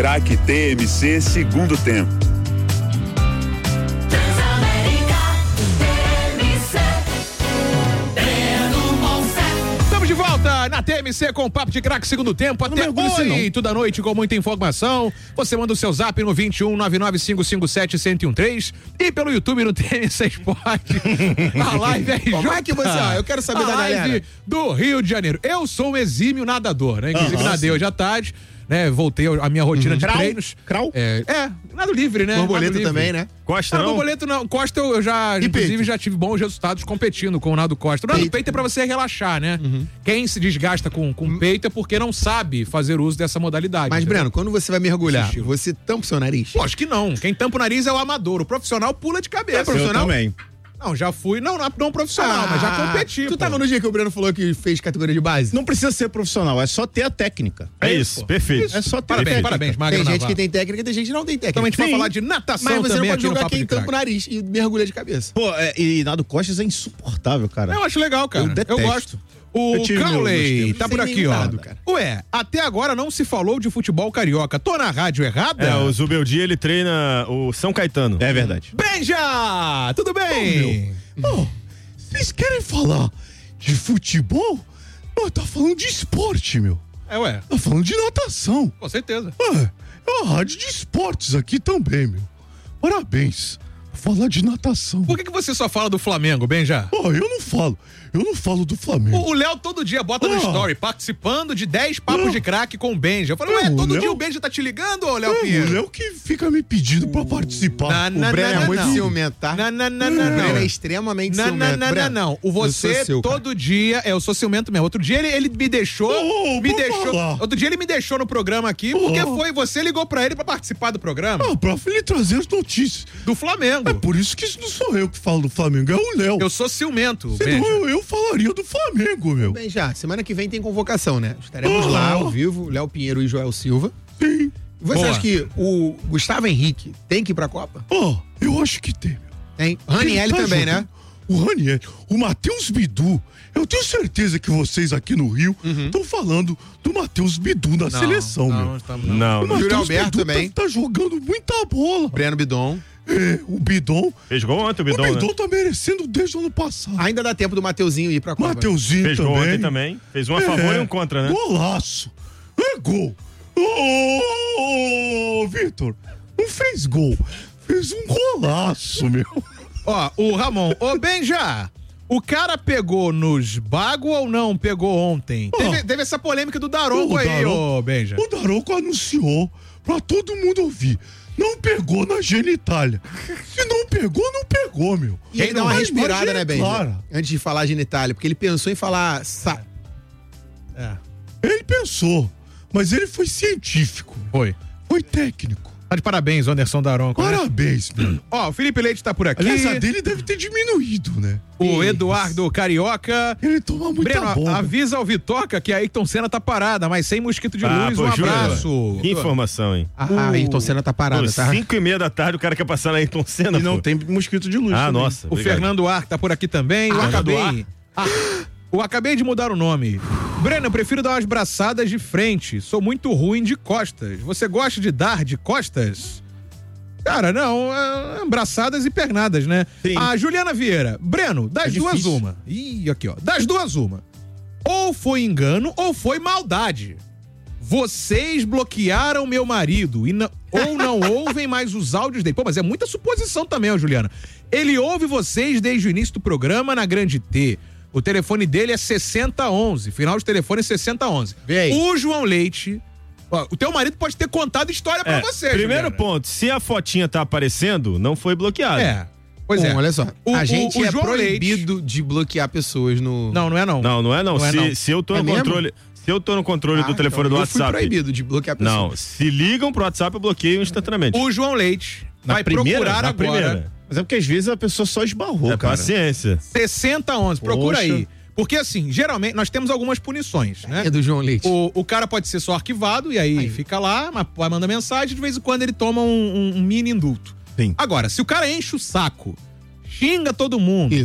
Craque TMC segundo tempo. Estamos de volta na TMC com o Papo de Craque segundo tempo até 8 da noite com muita informação. Você manda o seu zap no 21-99557-1013 e pelo YouTube no TMC Esporte. A live é Como é que você... eu quero saber da galera. Live do Rio de Janeiro. Eu sou um exímio nadador, né? Inclusive nadei hoje à tarde. Né, voltei a minha rotina de treinos. Nado livre, né? Borboleta também, né? Costa não? Borboleta não. Costa eu já, inclusive, peito? já tive bons resultados competindo com o nado Costa. O nado peito é pra você relaxar, né? Quem se desgasta com peito é porque não sabe fazer uso dessa modalidade. Mas, entendeu? Breno, quando você vai mergulhar, você tampa o seu nariz? Lógico que não. Quem tampa o nariz é o amador. O profissional pula de cabeça. É profissional? Eu também. Não, já fui. Não profissional, mas já competi. Tu tava no dia que o Breno falou que fez categoria de base? Não precisa ser profissional, é só ter a técnica. É isso, perfeito. É só ter a técnica. Parabéns, Magno Tem gente Navarro. que tem técnica e tem gente que não tem técnica. Então a gente vai falar de natação Mas você também não pode aqui no julgar Papo quem de tampa o Craque. nariz e mergulha de cabeça. Pô, e nado costas é insuportável, cara. Eu acho legal, cara. Eu Eu detesto. gosto. O Eu tive meus Crowley tempos. tá por Sem aqui, nenhum ó. nado, cara. Ué, até agora não se falou de futebol carioca. Tô na rádio errada? O Zubeldia, ele treina o São Caetano. É verdade. Benja! Tudo bem? Vocês querem falar de futebol? Não, tá falando de esporte, meu. Ué. Tá falando de natação. Com certeza. É uma rádio de esportes aqui também, meu. Parabéns. Vou falar de natação. Por que você só fala do Flamengo, Benja? Eu não falo do Flamengo. O Léo todo dia bota no story, participando de 10 papos de craque com o Benja. Eu falei, ué, Não, todo o dia Léo- o Benja tá te ligando, ô Léo O Pinheiro? Léo que fica me pedindo pra participar. O Breno é muito ciumento, tá? Não. O Breno é extremamente ciumento. Breno, Não. O eu você sou seu, cara. todo dia, eu sou ciumento mesmo. Outro dia ele me deixou, falar. outro dia ele me deixou no programa aqui, porque você ligou pra ele pra participar do programa Pra ele trazer as notícias. do Flamengo. É por isso que isso não sou eu que falo do Flamengo, é o Léo. Eu sou ciumento, Senão Benja. eu falaria do Flamengo, meu. Bem, já, semana que vem tem convocação, né? Estaremos lá ao vivo, Léo Pinheiro e Joel Silva. Sim. Você Boa. acha que o Gustavo Henrique tem que ir pra Copa? Eu acho que tem, meu. Tem. Ranieri Ele tá também, jogando. né? O Ranieri, o Matheus Bidu. Eu tenho certeza que vocês aqui no Rio estão falando do Matheus Bidu na seleção, meu. Não, O Matheus Júlio Alberto Bidu também. tá jogando muita bola. Breno Bidon. O Bidon. Fez gol ontem o Bidon, O Bidon né? tá merecendo desde o ano passado. Ainda dá tempo do Mateuzinho ir pra Copa. Mateuzinho Fez gol também. ontem também. Fez um a favor e um contra, né? Golaço. É gol. Vitor, não fez gol. Fez um golaço, meu. Ó, o Ramon. Ô, Benja, o cara pegou nos Bago ou não pegou ontem? Teve essa polêmica do Daronco aí, ô, Benja. O Daronco anunciou pra todo mundo ouvir. Não pegou na genitália. Se não pegou, não pegou, meu. E ele dá uma Mas respirada, imagina, né, Ben? claro. Antes de falar genitália, porque ele pensou em falar... Ele pensou, mas ele foi científico. Foi técnico. Tá de parabéns, Anderson Daronco. Né? Parabéns, meu. Ó, o Felipe Leite tá por aqui. Aliás, a dele deve ter diminuído, né? O Eduardo Carioca. Ele toma muita Breno, bomba. avisa ao Vitoca que a Ayrton Senna tá parada, mas sem mosquito de luz. Um jura? abraço. Que informação, hein? A Ayrton Senna tá parada, Pô, tá? 5:30 da tarde o cara quer passar na Ayrton Senna, E não pô. tem mosquito de luz. Ah, também. nossa. O obrigado. Fernando Ar tá por aqui também. Eu acabei de mudar o nome. Breno, eu prefiro dar umas braçadas de frente. Sou muito ruim de costas. Você gosta de dar de costas? Cara, não. Braçadas e pernadas, né? Sim. A Juliana Vieira. Breno, das duas difícil. uma. Ih, aqui, ó. Das duas uma. Ou foi engano ou foi maldade. Vocês bloquearam meu marido ou não ouvem mais os áudios dele. Pô, mas é muita suposição também, ó, Juliana. Ele ouve vocês desde o início do programa na Grande T. O telefone dele é 6011. Final de telefone é 6011. Vê aí. O João Leite... Ó, o teu marido pode ter contado história pra você, Primeiro Juliana. ponto, se a fotinha tá aparecendo, não foi bloqueado. É. Pois Bom, é. olha só. A gente o é João proibido de bloquear pessoas no... Não é não. Não é não. Não é não. Se eu tô É no mesmo? controle... Se eu tô no controle do telefone do eu fui WhatsApp... proibido de bloquear pessoas. Não, se ligam pro WhatsApp, eu bloqueio instantaneamente. O João Leite Na vai primeira? procurar Na agora. primeira. Mas é porque às vezes a pessoa só esbarrou, É cara. paciência. 6011. Procura Poxa. aí. Porque assim, geralmente nós temos algumas punições, né? É do João Leite. O cara pode ser só arquivado e aí fica lá, mas vai mandar mensagem, de vez em quando ele toma um mini indulto. Sim. Agora, se o cara enche o saco, xinga todo mundo, Isso.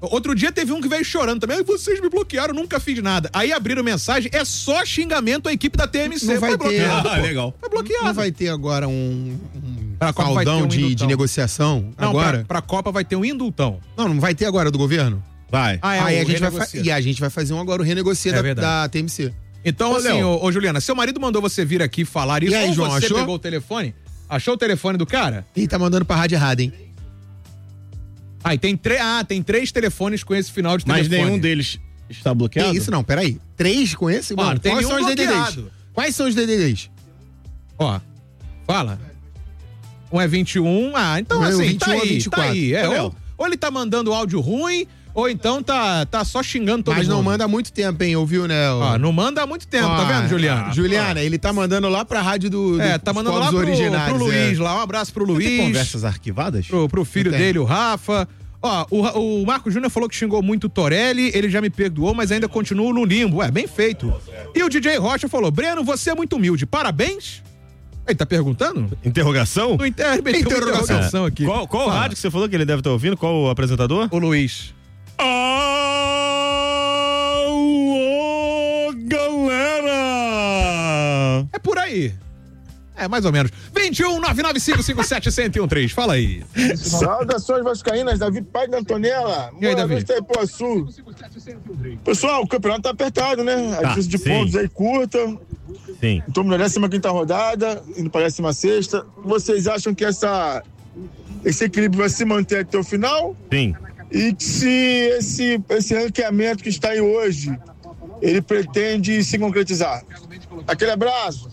Outro dia teve um que veio chorando também. "Ai, vocês me bloquearam, nunca fiz nada." Aí abriram mensagem, é só xingamento à equipe da TMC. Não vai Foi ter. bloqueado, Ah, pô. legal. Foi bloqueado. Não vai ter agora um Pra Copa vai ter caldão um de indultão. negociação? Não, agora? pra Copa vai ter um indultão. Não vai ter agora do governo? Vai. Aí o a gente renegocia. e a gente vai fazer um agora, o renegocia É verdade. da TMC. Então, Ô, assim, Léo. ô Juliana, seu marido mandou você vir aqui falar isso. E aí, ou João, você achou? pegou o telefone? Achou o telefone do cara? Ih, tá mandando pra rádio errada, hein? Ah, e tem três telefones com esse final de Mas telefone. nenhum deles está bloqueado? Que isso, não, peraí. 3 com esse? Mano, tem quais nenhum são os DDDs? bloqueado. Quais são os DDDs? Ó, fala. Um é 21, então Um é assim, 21 tá ou aí, 24. tá aí. Léo. Ou ele tá mandando áudio ruim, ou então tá só xingando todo Mas mundo. não manda há muito tempo, hein? Ouviu, né? Ó, não manda há muito tempo, tá vendo, Juliana? Juliana, ele tá mandando lá pra rádio do Tá dos mandando lá povos pro originários, Luiz lá. Um abraço pro Tem Luiz. conversas arquivadas? Pro filho Não tem. dele, o Rafa. Ó, o Marco Júnior falou que xingou muito o Torelli, ele já me perdoou, mas ainda continua no limbo. Bem feito. E o DJ Rocha falou: "Breno, você é muito humilde. Parabéns." Ele tá perguntando? Interrogação? No interrogação aqui. Qual Fala. rádio que você falou que ele deve estar ouvindo? Qual o apresentador? O Luiz. Alô, galera! É por aí. É, mais ou menos. 21-995-57-1013. Fala aí. Saudações vascaínas, Davi Pai da Antonella. E aí, Davi? Noite aí, Pô Sul. Pessoal, o campeonato tá apertado, né? A diferença de sim. pontos aí curta. Sim. Estamos na 15ª rodada, indo para a 16ª. Vocês acham que esse equilíbrio vai se manter até o final? Sim. E se esse ranqueamento que está aí hoje, ele pretende se concretizar? Aquele abraço.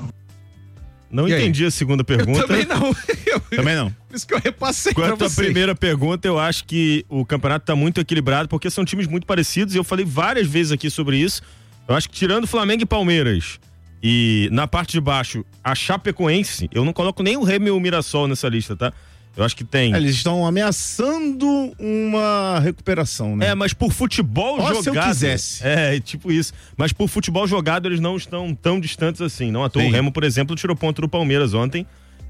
Não E aí? entendi a segunda pergunta. Também não. Também não. Por isso que eu repassei pra Quanto à vocês. primeira pergunta, eu acho que o campeonato tá muito equilibrado, porque são times muito parecidos, e eu falei várias vezes aqui sobre isso. Eu acho que tirando Flamengo e Palmeiras, e na parte de baixo, a Chapecoense, eu não coloco nem o Remo e o Mirassol nessa lista, tá? Eu acho que tem... Eles estão ameaçando uma recuperação, né? mas por futebol Ó, jogado... se eu quisesse. Tipo isso. Mas por futebol jogado, eles não estão tão distantes assim. Não à toa, Sim. o Remo, por exemplo, tirou ponto do Palmeiras ontem.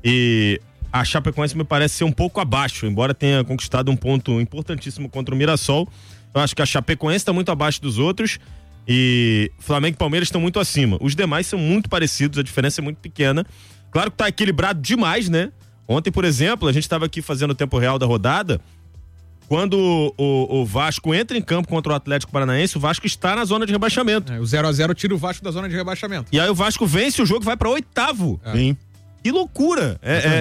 E a Chapecoense me parece ser um pouco abaixo, embora tenha conquistado um ponto importantíssimo contra o Mirassol. Eu acho que a Chapecoense está muito abaixo dos outros e Flamengo e Palmeiras estão muito acima. Os demais são muito parecidos, a diferença é muito pequena. Claro que tá equilibrado demais, né? Ontem, por exemplo, a gente estava aqui fazendo o tempo real da rodada. Quando o Vasco entra em campo contra o Atlético Paranaense, o Vasco está na zona de rebaixamento. O 0x0 tira o Vasco da zona de rebaixamento. E aí o Vasco vence o jogo e vai para 8º. Sim. Que loucura!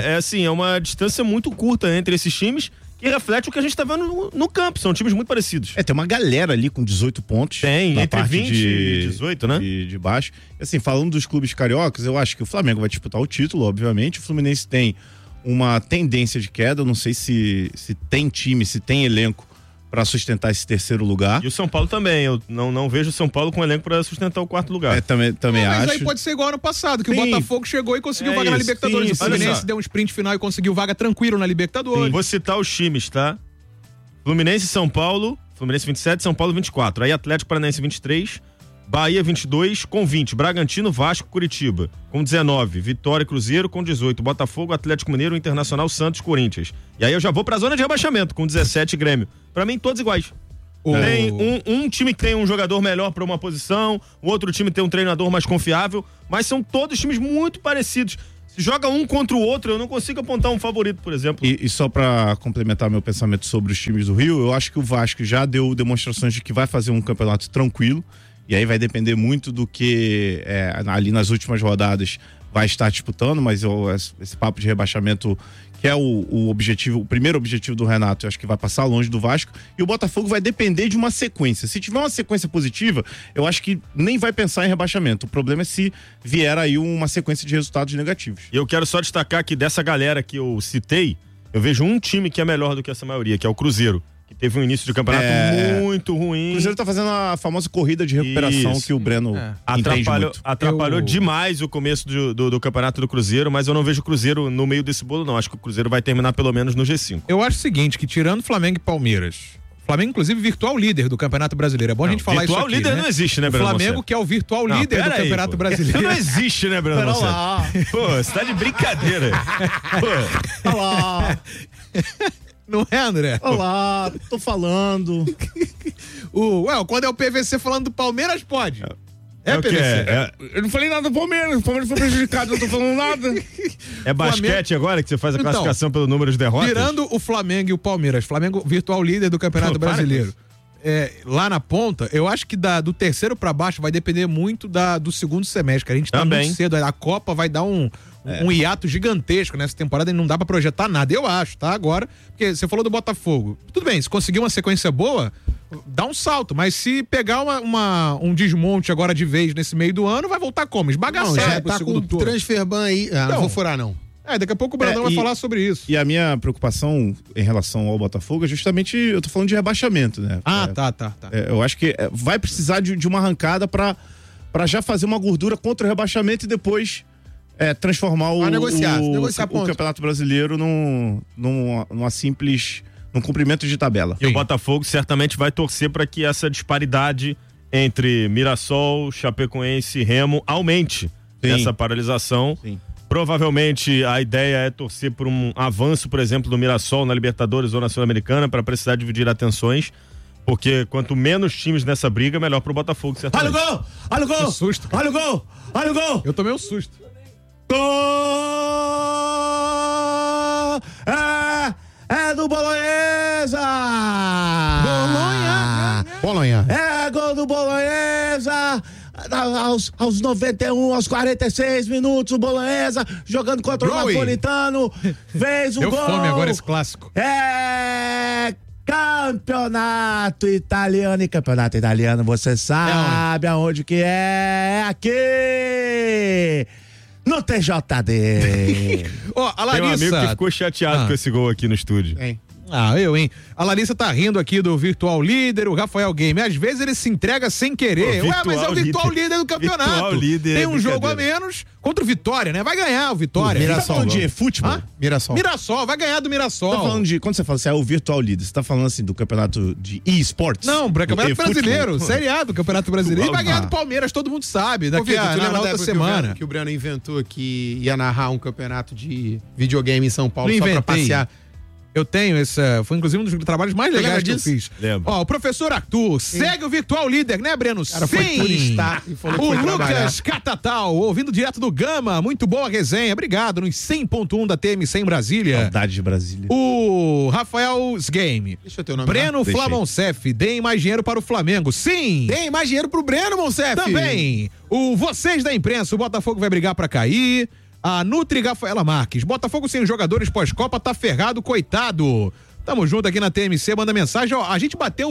É uma distância muito curta entre esses times que reflete o que a gente tá vendo no campo. São times muito parecidos. Tem uma galera ali com 18 pontos. Tem, na entre parte 20 e 18, né? De baixo. Assim, falando dos clubes cariocas, eu acho que o Flamengo vai disputar o título, obviamente. O Fluminense tem uma tendência de queda. Eu não sei se tem time, se tem elenco para sustentar esse terceiro lugar. E o São Paulo também. Eu não vejo o São Paulo com elenco para sustentar o 4º lugar. Também Mas acho. aí pode ser igual ano passado, que Sim. o Botafogo chegou e conseguiu É vaga na isso, Libertadores. sim, O Fluminense olha só. deu um sprint final e conseguiu vaga tranquilo na Libertadores. Vou citar os times, tá? Fluminense e São Paulo. Fluminense 27, São Paulo 24. Aí Atlético Paranaense 23. Bahia 22 com 20, Bragantino, Vasco, Curitiba com 19, Vitória e Cruzeiro com 18, Botafogo, Atlético Mineiro, Internacional, Santos, Corinthians. E aí eu já vou pra zona de rebaixamento com 17 Grêmio. Pra mim todos iguais. Tem um time que tem um jogador melhor pra uma posição, o outro time tem um treinador mais confiável, mas são todos times muito parecidos. Se joga um contra o outro, eu não consigo apontar um favorito, por exemplo. E só para complementar meu pensamento sobre os times do Rio, eu acho que o Vasco já deu demonstrações de que vai fazer um campeonato tranquilo. E aí vai depender muito do que ali nas últimas rodadas vai estar disputando, mas esse papo de rebaixamento, que é o objetivo, o primeiro objetivo do Renato, eu acho que vai passar longe do Vasco. E o Botafogo vai depender de uma sequência. Se tiver uma sequência positiva, eu acho que nem vai pensar em rebaixamento. O problema é se vier aí uma sequência de resultados negativos. E eu quero só destacar que dessa galera que eu citei, eu vejo um time que é melhor do que essa maioria, que é o Cruzeiro. Que teve um início de campeonato muito ruim. O Cruzeiro tá fazendo a famosa corrida de recuperação Isso. que o Breno entende muito. Atrapalhou demais o começo do campeonato do Cruzeiro, mas eu não vejo o Cruzeiro no meio desse bolo, não. Acho que o Cruzeiro vai terminar pelo menos no G5. Eu acho o seguinte, que tirando Flamengo e Palmeiras, Flamengo, inclusive, virtual líder do Campeonato Brasileiro. É bom a gente falar isso aqui, virtual líder né? não existe, né, O Breno Flamengo Moncel? que é o virtual líder do Campeonato Brasileiro. Isso não existe, né, Breno Moncel? Pô, você tá de brincadeira. Pô. Não é, André? Olá, tô falando. Quando é o PVC falando do Palmeiras, pode. É o que PVC. Eu não falei nada do Palmeiras. O Palmeiras foi prejudicado, eu não tô falando nada. É basquete agora que você faz a classificação pelo número de derrotas? Tirando o Flamengo e o Palmeiras, Flamengo virtual líder do Campeonato Brasileiro. Lá na ponta, eu acho que do terceiro pra baixo vai depender muito do segundo semestre, que a gente tá muito cedo. A Copa vai dar um hiato gigantesco nessa temporada e não dá pra projetar nada, eu acho, tá? Agora, porque você falou do Botafogo. Tudo bem, se conseguir uma sequência boa, dá um salto, mas se pegar um desmonte agora de vez nesse meio do ano, vai voltar como? Esbagaçado já pro tá segundo com turno. transfer ban aí. Não vou furar, não. Daqui a pouco o Brandão vai falar sobre isso. E a minha preocupação em relação ao Botafogo é justamente, eu tô falando de rebaixamento, né? Tá. Eu acho que vai precisar de uma arrancada pra já fazer uma gordura contra o rebaixamento e depois transformar o Campeonato Brasileiro num cumprimento de tabela. E o Botafogo certamente vai torcer para que essa disparidade entre Mirassol, Chapecoense e Remo aumente nessa paralisação. Sim. Provavelmente a ideia é torcer por um avanço, por exemplo, do Mirassol na Libertadores ou na Sul-Americana para precisar dividir atenções, porque quanto menos times nessa briga, melhor pro Botafogo, certamente. Olha o gol! Olha o gol! Que susto. Olha o gol! Olha o gol! Eu tomei um susto. Gol! É do Bolonhesa! Bolonha. É gol do Bolonhesa! Aos 91, aos 46 minutos, o Bolonhesa jogando contra o Napolitano fez o gol. Deu fome agora esse clássico. Campeonato italiano. E campeonato italiano, você sabe aonde que é? Aqui! No TJD. A Larissa... Tem um amigo que ficou chateado com esse gol aqui no estúdio. Hein? A Larissa tá rindo aqui do Virtual Líder, o Rafael Game. Às vezes ele se entrega sem querer. Mas é o Virtual Líder do campeonato. Virtual líder. Tem um jogo a menos contra o Vitória, né? Vai ganhar o Vitória. Mirassol. Você tá falando de futebol? Mirassol, vai ganhar do Mirassol. Você tá falando de, quando você fala assim, é o Virtual Líder, você tá falando assim do campeonato de eSports? Não, Campeonato Brasileiro, Série A do Campeonato Brasileiro. E vai ganhar do Palmeiras, todo mundo sabe. Daqui na outra semana. Que o Breno inventou que ia narrar um campeonato de videogame em São Paulo só pra passear. Eu tenho foi inclusive um dos trabalhos mais legais que eu fiz. Lembro. O professor Arthur segue o Virtual Líder, né, Breno? Cara, foi turistar e falou que o foi Lucas trabalhar. Catatal, ouvindo direto do Gama, muito boa resenha, obrigado, nos 100.1 da TMC em Brasília. Saudade de Brasília. O Rafael Game. Deixa eu ter o nome. Breno Flamonsef, deem mais dinheiro para o Flamengo. Sim! Deem mais dinheiro pro Breno, Monsef. Também. Vocês da imprensa, o Botafogo vai brigar para cair. A Nutri Rafaela Marques. Botafogo sem jogadores pós-Copa tá ferrado, coitado. Tamo junto aqui na TMC, manda mensagem. A gente bateu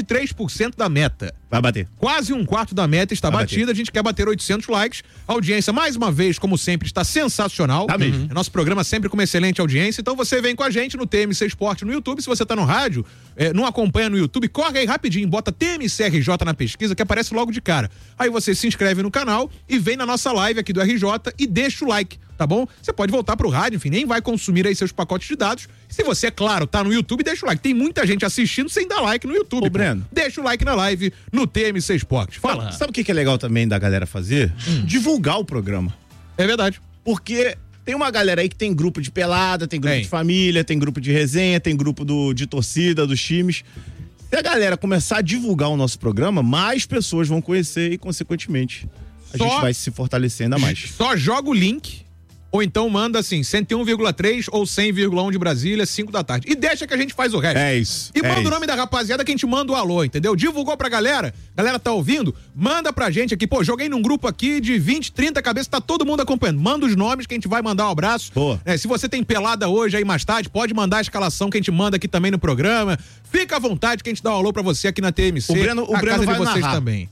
23% da meta. Vai bater. Quase um quarto da meta está batida. A gente quer bater 800 likes. A audiência, mais uma vez, como sempre, está sensacional. Tá mesmo. Nosso programa sempre com uma excelente audiência. Então você vem com a gente no TMC Esporte no YouTube. Se você tá no rádio, não acompanha no YouTube, corre aí rapidinho, bota TMC RJ na pesquisa que aparece logo de cara. Aí você se inscreve no canal e vem na nossa live aqui do RJ e deixa o like, tá bom? Você pode voltar pro rádio, enfim, nem vai consumir aí seus pacotes de dados. Se você, claro, tá no YouTube, deixa o like. Tem muita gente assistindo sem dar like no YouTube. Ô, Breno. Deixa o like na live no TMC Esporte. Fala. Sabe o que é legal também da galera fazer? Divulgar o programa. É verdade. Porque tem uma galera aí que tem grupo de pelada, tem grupo de família, tem grupo de resenha, tem grupo de torcida, dos times. Se a galera começar a divulgar o nosso programa, mais pessoas vão conhecer e, consequentemente, a gente vai se fortalecer ainda mais. Só joga o link, ou então manda assim, 101,3 ou 100,1 de Brasília, 5 da tarde. E deixa que a gente faz o resto. É isso. E manda o nome da rapaziada que a gente manda o alô, entendeu? Divulgou pra galera, galera tá ouvindo, manda pra gente aqui, joguei num grupo aqui de 20, 30 cabeças, tá todo mundo acompanhando. Manda os nomes que a gente vai mandar um abraço. Boa. Se você tem pelada hoje aí mais tarde, pode mandar a escalação que a gente manda aqui também no programa. Fica à vontade que a gente dá um alô pra você aqui na TMC. O Breno casa vai de vocês narrar. também.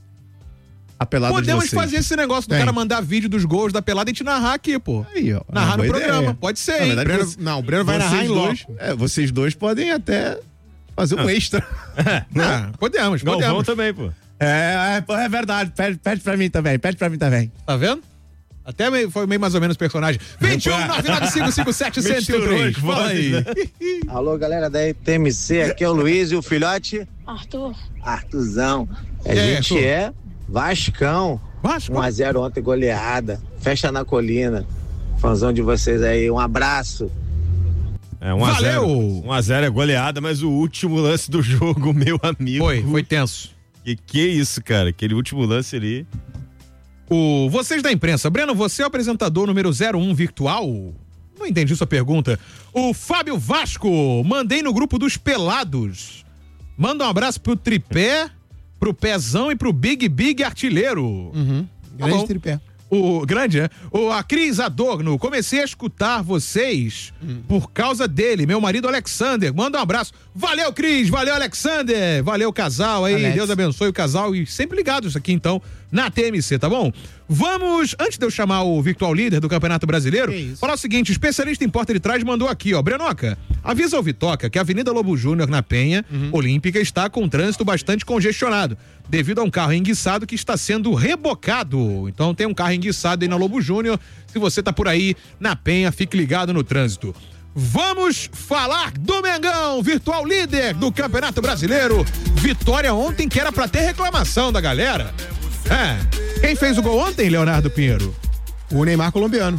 A pelada Podemos de vocês. fazer esse negócio do cara mandar vídeo dos gols da pelada e a gente narrar aqui, pô. Aí, ó. Narrar no Boa programa. ideia. Pode ser, Na hein? verdade, O Breno vai narrar em loco. Vocês dois podem até fazer um extra. Podemos. Galvão também, pô. É verdade. Pede pra mim também. Tá vendo? Até foi meio mais ou menos personagem. 21-995-57-103. Fala aí. Alô, galera da TMC, aqui é o Luiz e o filhote Arthurzão. A gente é Vascão. 1-0 ontem, goleada. Festa na colina. Fãzão de vocês aí, um abraço. Valeu! 1x0 é goleada, mas o último lance do jogo, meu amigo. Foi tenso. Que isso, cara? Aquele último lance ali. Vocês da imprensa. Breno, você é o apresentador número 01 virtual? Não entendi sua pergunta. O Fábio Vasco, mandei no grupo dos pelados. Manda um abraço pro Tripé, pro Pezão e pro Big Artilheiro. Grande tripé. A Cris Adorno, comecei a escutar vocês por causa dele, meu marido Alexander, manda um abraço. Valeu, Cris, valeu, Alexander, valeu, casal aí, Alex. Deus abençoe o casal e sempre ligados aqui então na TMC, tá bom? Vamos, antes de eu chamar o virtual líder do Campeonato Brasileiro, falar o seguinte, o especialista em porta de trás mandou aqui, ó, Brenoca, avisa ao Vitoca que a Avenida Lobo Júnior na Penha Olímpica está com trânsito bastante congestionado, devido a um carro enguiçado que está sendo rebocado. Então tem um carro enguiçado aí na Lobo Júnior, se você tá por aí na Penha, fique ligado no trânsito. Vamos falar do Mengão, virtual líder do Campeonato Brasileiro. Vitória ontem que era pra ter reclamação da galera. Quem fez o gol ontem, Leonardo Pinheiro? O Neymar colombiano.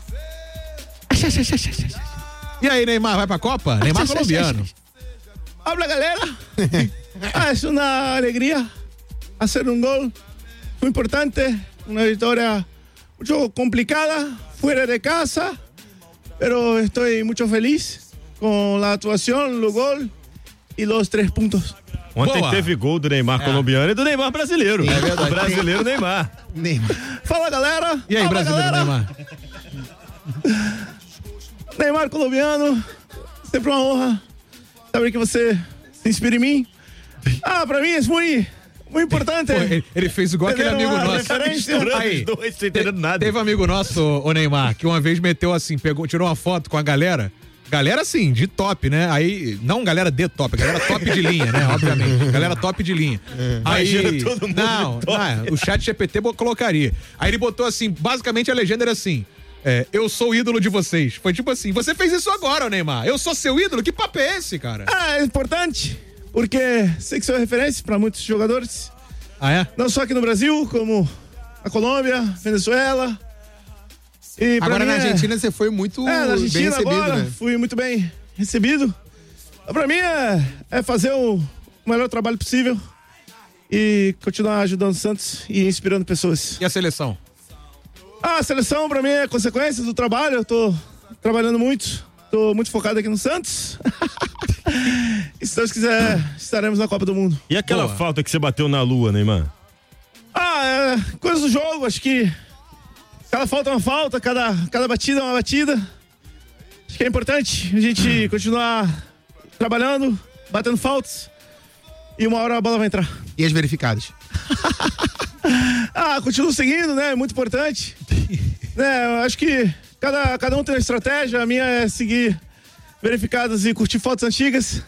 E aí, Neymar, vai pra Copa? Neymar colombiano. Habla, galera. Es una alegría hacer un gol muy importante, una victoria mucho complicada, fuera de casa, pero estoy mucho feliz con la actuación, el gol y los 3 puntos. Ontem teve gol do Neymar colombiano e do Neymar brasileiro. É verdade. O brasileiro Neymar. Fala, galera. E aí, Fala, brasileiro galera. Neymar? Neymar colombiano, sempre uma honra saber que você se inspira em mim. Pra mim é muito importante. Pô, ele fez igual aquele amigo nosso. Aí, dois, sem entendendo nada. Teve um amigo nosso, o Neymar, que uma vez meteu assim, tirou uma foto com a galera. Galera, assim, de top, né? Aí, não galera de top, galera top de linha, né? Obviamente. Galera top de linha. Aí, todo mundo não, o chat GPT colocaria. Aí ele botou assim, basicamente a legenda era assim, eu sou o ídolo de vocês. Foi tipo assim, você fez isso agora, Neymar. Eu sou seu ídolo? Que papo é esse, cara? É importante, porque sei que sou referência para muitos jogadores. Não só aqui no Brasil, como na Colômbia, Venezuela. E agora na Argentina você foi muito na Argentina bem recebido, agora, né? Fui muito bem recebido. Pra mim é fazer o melhor trabalho possível e continuar ajudando o Santos e inspirando pessoas. E a seleção? A seleção pra mim é consequência do trabalho. Eu tô trabalhando muito, tô muito focado aqui no Santos. E se Deus quiser, estaremos na Copa do Mundo. E aquela falta que você bateu na lua, Neymar? Coisa do jogo, acho que cada falta é uma falta, cada batida é uma batida. Acho que é importante a gente continuar trabalhando, batendo faltas e uma hora a bola vai entrar. E as verificadas? Continuo seguindo, né? É muito importante. Eu acho que cada um tem uma estratégia, a minha é seguir verificadas e curtir fotos antigas.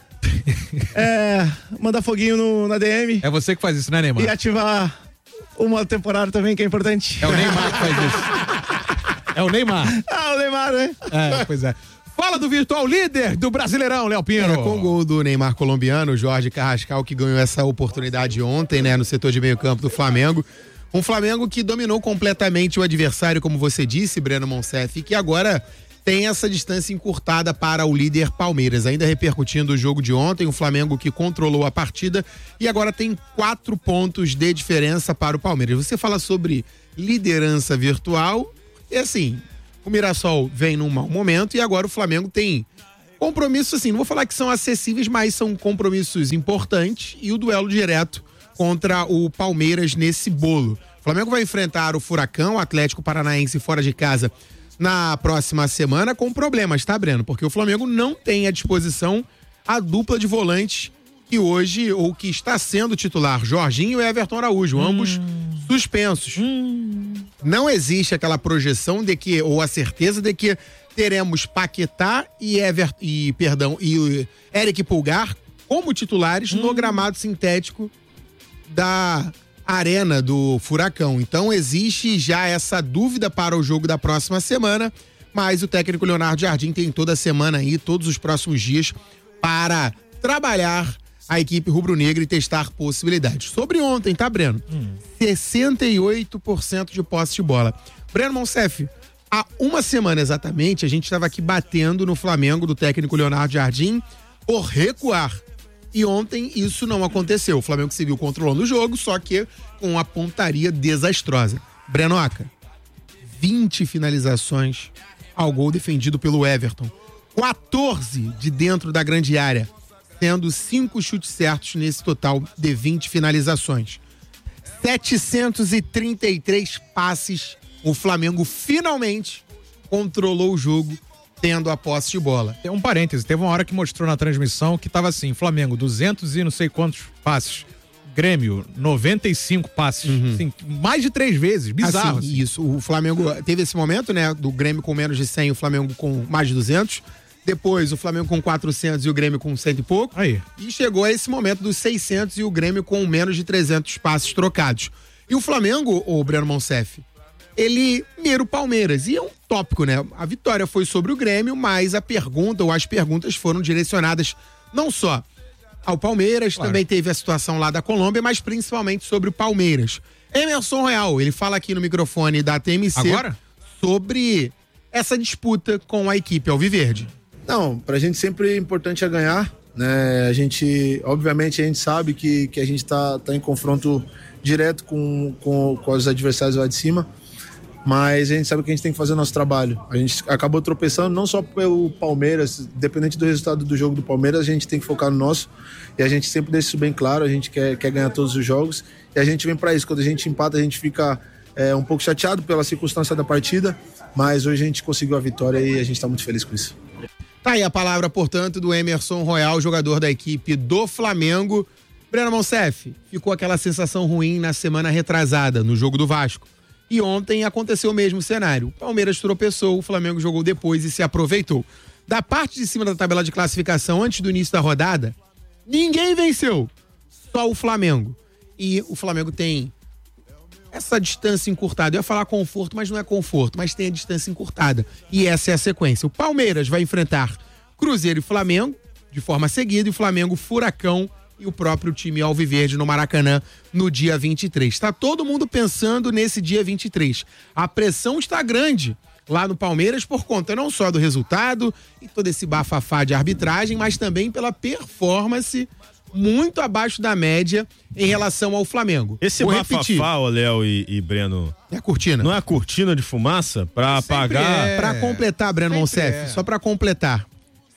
Mandar foguinho na DM. É você que faz isso, né, Neymar? E ativar o modo temporário também, que é importante. É o Neymar que faz isso. É o Neymar. O Neymar, né? Pois é. Fala do virtual líder do Brasileirão, Léo Pinheiro. Com o gol do Neymar colombiano, o Jorge Carrascal, que ganhou essa oportunidade ontem, né, no setor de meio campo do Flamengo. Um Flamengo que dominou completamente o adversário, como você disse, Breno Monsef, e que agora tem essa distância encurtada para o líder Palmeiras. Ainda repercutindo o jogo de ontem, o Flamengo que controlou a partida e agora tem 4 pontos de diferença para o Palmeiras. Você fala sobre liderança virtual, e assim, o Mirassol vem num mau momento e agora o Flamengo tem compromissos, assim, não vou falar que são acessíveis, mas são compromissos importantes e o duelo direto contra o Palmeiras nesse bolo. O Flamengo vai enfrentar o Furacão, o Atlético Paranaense fora de casa na próxima semana com problemas, tá, Breno? Porque o Flamengo não tem à disposição a dupla de volantes que hoje, ou que está sendo titular, Jorginho e Everton Araújo, ambos suspensos. Não existe aquela projeção de que, ou a certeza de que teremos Paquetá e Eric Pulgar como titulares no gramado sintético da Arena do Furacão. Então existe já essa dúvida para o jogo da próxima semana, mas o técnico Leonardo Jardim tem toda a semana aí, todos os próximos dias, para trabalhar a equipe rubro-negra e testar possibilidades. Sobre ontem, tá, Breno? 68% de posse de bola. Breno Monsef, Há uma semana exatamente, a gente estava aqui batendo no Flamengo do técnico Leonardo Jardim por recuar. E ontem isso não aconteceu. O Flamengo seguiu controlando o jogo, só que com uma pontaria desastrosa. Brenoca, 20 finalizações ao gol defendido pelo Everton. 14 de dentro da grande área, tendo 5 chutes certos nesse total de 20 finalizações. 733 passes. O Flamengo finalmente controlou o jogo, tendo a posse de bola. Tem um parêntese, teve uma hora que mostrou na transmissão que tava assim, Flamengo 200 e não sei quantos passes, Grêmio 95 passes, assim, mais de 3 vezes, bizarro. Assim. Isso, o Flamengo teve esse momento, né, do Grêmio com menos de 100, o Flamengo com mais de 200, depois o Flamengo com 400 e o Grêmio com 100 e pouco, aí. E chegou a esse momento dos 600 e o Grêmio com menos de 300 passes trocados. E o Flamengo, o Breno Monsef, ele mira o Palmeiras. E é um tópico, né? A vitória foi sobre o Grêmio, mas a pergunta ou as perguntas foram direcionadas não só ao Palmeiras, claro. Também teve a situação lá da Colômbia, mas principalmente sobre o Palmeiras. Emerson Royal, ele fala aqui no microfone da TMC agora? Sobre essa disputa com a equipe alviverde. Não, pra gente sempre é importante ganhar, né? Obviamente a gente sabe que a gente tá em confronto direto com os adversários lá de cima, mas a gente sabe que a gente tem que fazer o nosso trabalho. A gente acabou tropeçando não só pelo Palmeiras, independente do resultado do jogo do Palmeiras, a gente tem que focar no nosso, e a gente sempre deixa isso bem claro, a gente quer ganhar todos os jogos, e a gente vem pra isso. Quando a gente empata, a gente fica um pouco chateado pela circunstância da partida, mas hoje a gente conseguiu a vitória e a gente tá muito feliz com isso. Tá aí a palavra, portanto, do Emerson Royal, jogador da equipe do Flamengo. Breno Monsef, ficou aquela sensação ruim na semana retrasada, no jogo do Vasco. E ontem aconteceu o mesmo cenário. O Palmeiras tropeçou, o Flamengo jogou depois e se aproveitou. Da parte de cima da tabela de classificação, antes do início da rodada, ninguém venceu. Só o Flamengo. E o Flamengo tem essa distância encurtada. Eu ia falar conforto, mas não é conforto, mas tem a distância encurtada. E essa é a sequência. O Palmeiras vai enfrentar Cruzeiro e Flamengo de forma seguida, e o Flamengo, Furacão e o próprio time alviverde no Maracanã no dia 23. Tá todo mundo pensando nesse dia 23. A pressão está grande lá no Palmeiras por conta não só do resultado e todo esse bafafá de arbitragem, mas também pela performance muito abaixo da média em relação ao Flamengo. Esse bafafá, Léo e Breno... É a cortina. Não é a cortina de fumaça pra apagar... Pra completar, Breno Monsef, só pra completar.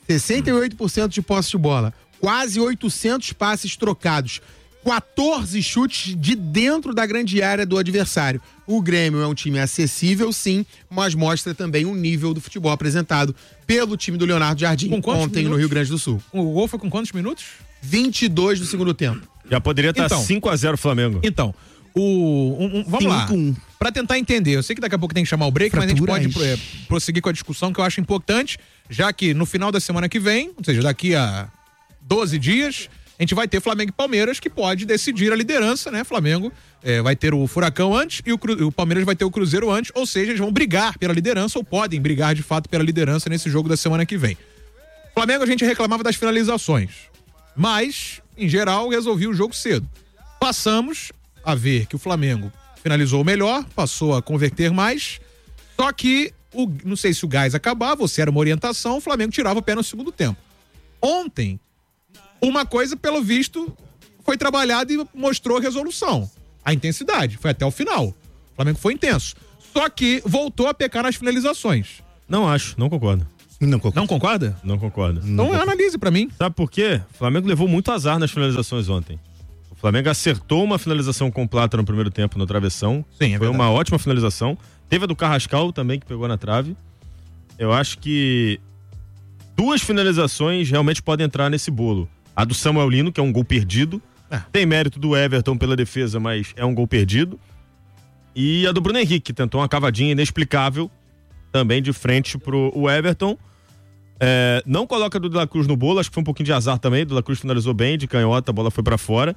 68% de posse de bola. Quase 800 passes trocados, 14 chutes de dentro da grande área do adversário. O Grêmio é um time acessível, sim, mas mostra também o nível do futebol apresentado pelo time do Leonardo Jardim ontem no Rio Grande do Sul. O gol foi com quantos minutos? 22 do segundo tempo. Já poderia estar 5-0 Flamengo. Então, vamos lá. Pra tentar entender, eu sei que daqui a pouco tem que chamar o break, mas a gente pode prosseguir com a discussão, que eu acho importante, já que no final da semana que vem, ou seja, daqui a 12 dias, a gente vai ter Flamengo e Palmeiras, que pode decidir a liderança, né? Flamengo vai ter o Furacão antes e o Palmeiras vai ter o Cruzeiro antes, ou seja, eles vão brigar pela liderança, ou podem brigar de fato pela liderança nesse jogo da semana que vem. Flamengo, a gente reclamava das finalizações, mas, em geral, resolvia o jogo cedo. Passamos a ver que o Flamengo finalizou melhor, passou a converter mais, só que, não sei se o gás acabava ou se era uma orientação, o Flamengo tirava o pé no segundo tempo. Ontem, uma coisa, pelo visto, foi trabalhada e mostrou resolução. A intensidade, foi até o final. O Flamengo foi intenso. Só que voltou a pecar nas finalizações. Não acho, não concordo. Não concorda? Não concordo. Então analise pra mim. Sabe por quê? O Flamengo levou muito azar nas finalizações ontem. O Flamengo acertou uma finalização com Plata no primeiro tempo no travessão. Sim, foi uma ótima finalização. Teve a do Carrascal também, que pegou na trave. Eu acho que 2 finalizações realmente podem entrar nesse bolo. A do Samuel Lino, que é um gol perdido. Tem mérito do Everton pela defesa, mas é um gol perdido. E a do Bruno Henrique, que tentou uma cavadinha inexplicável, também de frente pro Everton. Não coloca do De La Cruz no bolo, acho que foi um pouquinho de azar também. O De La Cruz finalizou bem, de canhota, a bola foi pra fora.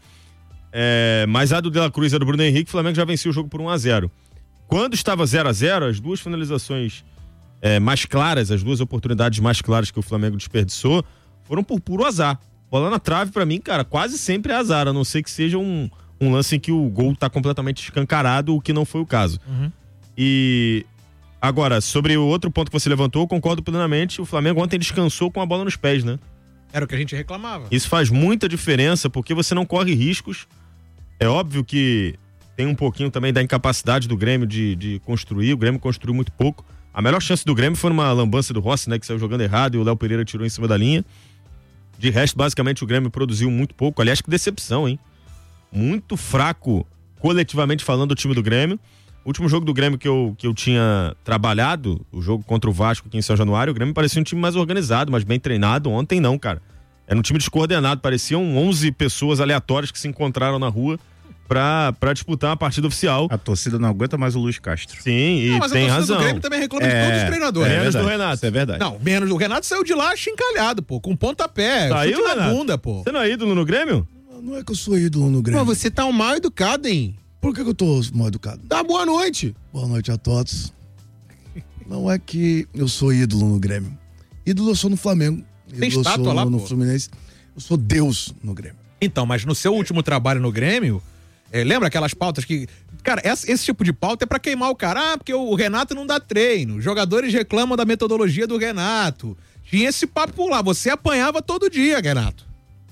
Mas a do De La Cruz e a do Bruno Henrique, o Flamengo já venceu o jogo por 1-0. Quando estava 0-0, as 2 finalizações mais claras, as 2 oportunidades mais claras que o Flamengo desperdiçou, foram por puro azar. Bola na trave, pra mim, cara, quase sempre é azar, a não ser que seja um lance em que o gol tá completamente escancarado, o que não foi o caso. E Agora, sobre o outro ponto que você levantou, eu concordo plenamente. O Flamengo ontem descansou com a bola nos pés, né? Era o que a gente reclamava. Isso faz muita diferença porque você não corre riscos. É óbvio que tem um pouquinho também da incapacidade do Grêmio de construir. O Grêmio construiu muito pouco. A melhor chance do Grêmio foi numa lambança do Rossi, né? Que saiu jogando errado e o Léo Pereira tirou em cima da linha. De resto, basicamente, o Grêmio produziu muito pouco. Aliás, que decepção, hein? Muito fraco, coletivamente falando, o time do Grêmio. O último jogo do Grêmio que eu tinha trabalhado, o jogo contra o Vasco aqui em São Januário, o Grêmio parecia um time mais organizado, mais bem treinado. Ontem não, cara. Era um time descoordenado, pareciam 11 pessoas aleatórias que se encontraram na rua pra disputar a partida oficial. A torcida não aguenta mais o Luiz Castro. Sim, e mas tem a torcida razão. do Grêmio também reclama de todos os treinadores. Menos do Renato. Isso é verdade. Não, menos do Renato saiu de lá chincalhado, pô, com pontapé, Saiu, chute na Renato? bunda, pô. Você não é ídolo no Grêmio? Não é que eu sou ídolo no Grêmio. Pô, você tá um mal educado, hein? Por que eu tô mal educado? Dá boa noite. Boa noite a todos. Não é que eu sou ídolo no Grêmio. Ídolo eu sou no Flamengo. Tem Ídolo eu estátua sou lá, no pô. Fluminense. Eu sou Deus no Grêmio. Então, mas no seu último trabalho no Grêmio, lembra aquelas pautas que... Cara, esse tipo de pauta é pra queimar o cara. Ah, porque o Renato não dá treino. Os jogadores reclamam da metodologia do Renato. Tinha esse papo por lá. Você apanhava todo dia, Renato.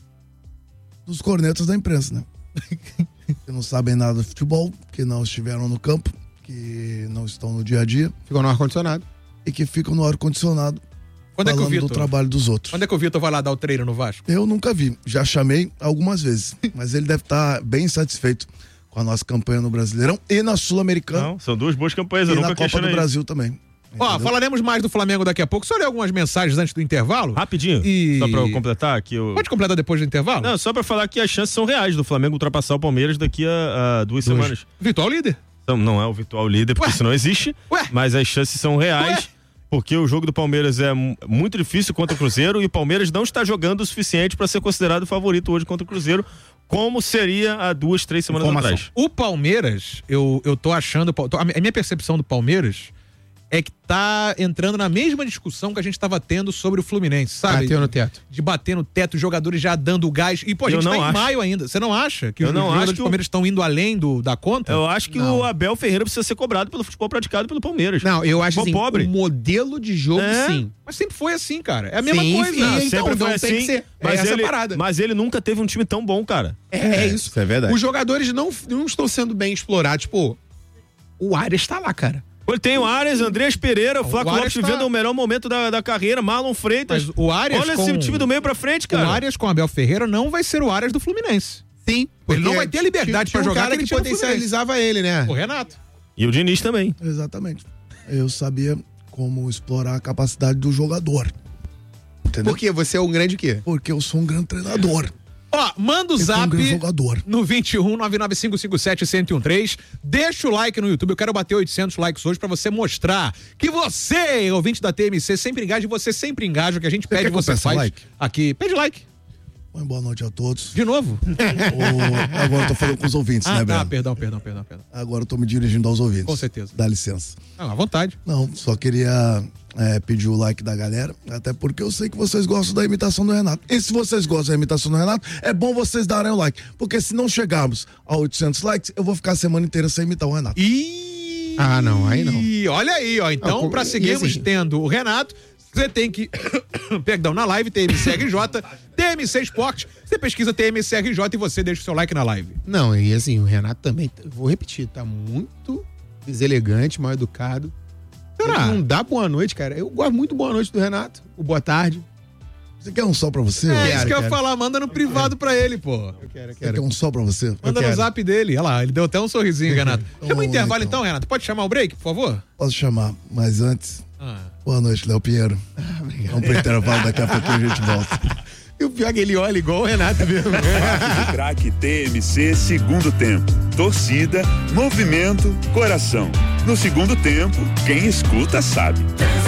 Dos cornetas da imprensa, né? Que não sabem nada de futebol, que não estiveram no campo, que não estão no dia a dia. Ficou no ar-condicionado. E que ficam no ar-condicionado. Quando é que o falando Vitor... do trabalho dos outros. Quando é que o Vitor vai lá dar o treino no Vasco? Eu nunca vi. Já chamei algumas vezes. Mas ele deve estar bem satisfeito com a nossa campanha no Brasileirão e na Sul-Americana. Não, são duas boas campanhas, E eu na nunca Copa do questionei. Brasil também. Ó, Entendeu? falaremos mais do Flamengo daqui a pouco. Só ler algumas mensagens antes do intervalo. Rapidinho, E- só pra eu completar aqui. Pode completar depois do intervalo? Não, só pra falar que as chances são reais do Flamengo ultrapassar o Palmeiras daqui a 2 semanas. Virtual líder. Então, não é o virtual líder, porque isso não existe, mas as chances são reais, porque o jogo do Palmeiras é muito difícil contra o Cruzeiro e o Palmeiras não está jogando o suficiente pra ser considerado favorito hoje contra o Cruzeiro, como seria há 2, 3 semanas atrás. O Palmeiras, eu tô achando... A minha percepção do Palmeiras é que tá entrando na mesma discussão que a gente tava tendo sobre o Fluminense, sabe? Bateu no teto. De bater no teto, os jogadores já dando gás. E, pô, a Eu gente tá não em acho. maio ainda. Você não acha que Eu os não jogadores acho do que o- Palmeiras estão indo além da conta? Eu acho que o Abel Ferreira precisa ser cobrado pelo futebol praticado pelo Palmeiras. Não, eu acho Futebol assim, pobre. o modelo de jogo, sim. Mas sempre foi assim, cara. É a mesma Sim, coisa. sim, Não, então, Sempre foi não tem assim, que ser. mas Essa ele, parada. mas ele nunca teve um time tão bom, cara. É isso. Isso é verdade. Os jogadores não estão sendo bem explorados. Pô, o Arias tá lá, cara. Ele tem o Arias, Andrés Pereira, o Flaco Arias Lopes vivendo o melhor momento da carreira, Marlon Freitas. Mas o Arias Olha com- esse time do meio pra frente, cara. O Arias com o Abel Ferreira não vai ser o Arias do Fluminense. Sim. Ele não vai ter a liberdade tinha pra um jogar cara que ele que tinha no potencializava ele, né? O Renato. E o Diniz também. Exatamente. Eu sabia como explorar a capacidade do jogador. Entendeu? Por quê? Você é um grande o quê? Porque eu sou um grande treinador. Ó, manda o Eu sou um zap grande jogador. no 21 99557 1013. Deixa o like no YouTube. Eu quero bater 800 likes hoje pra você mostrar que você, ouvinte da TMC, sempre engaja e você sempre engaja. O que a gente pede, quer que eu você peça faz like? aqui. Pede like. Uma boa noite a todos. De novo. Agora eu tô falando com os ouvintes, né, Breno? perdão. Agora eu tô me dirigindo aos ouvintes. Com certeza. Dá licença. À vontade. Não, só queria pedir o like da galera, até porque eu sei que vocês gostam da imitação do Renato. E se vocês gostam da imitação do Renato, é bom vocês darem o like, porque se não chegarmos a 800 likes, eu vou ficar a semana inteira sem imitar o Renato. E Ah, não, aí não. olha aí, ó. Então, Não, pra e seguirmos assim- tendo o Renato, você tem que. Perdão, na live, TMC RJ, TMC Esporte. Você pesquisa TMC RJ e você deixa o seu like na live. Não, e assim, o Renato também, vou repetir, tá muito deselegante, mal educado. Será? Ele não dá boa noite, cara. Eu gosto muito do boa noite do Renato. O boa tarde. Você quer um sol pra você? É isso quero, que eu ia quero. falar, manda no privado pra ele, pô. Eu quero, Você quer um sol pra você? Manda no quero. zap dele. Olha lá, ele deu até um sorrisinho, Renato. Chama o Vamos intervalo então. então, Renato. Pode chamar o break, por favor? Posso chamar, mas antes, boa noite, Léo Pinheiro. Vamos pro intervalo, daqui a pouquinho a gente volta. E o pior é que ele olha igual o Renato mesmo. Papo de Craque TMC segundo tempo. Torcida, movimento, coração. No segundo tempo, quem escuta sabe.